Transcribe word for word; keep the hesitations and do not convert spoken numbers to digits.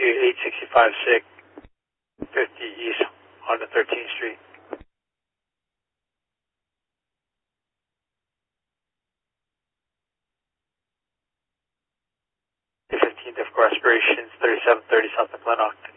eight sixty-five SIG, fifty East on the thirteenth Street. fifteen difficult aspirations, thirty-seven thirty South of Glen Octon.